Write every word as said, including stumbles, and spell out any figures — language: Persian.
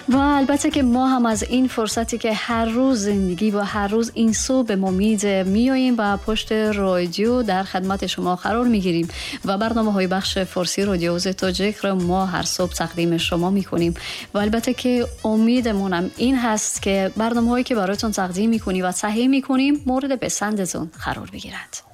و البته که ما هم از این فرصتی که هر روز زندگی و هر روز این صبح به ما میده میاییم و پشت رادیو در خدمت شما قرار میگیریم و برنامه های بخش فارسی رادیو تاجیک را ما هر صبح تقدیم شما میکنیم و البته که امیدمونم این هست که برنامه هایی که براتون تقدیم میکنیم و تهیه میکنیم مورد پسندتون قرار بگیرد.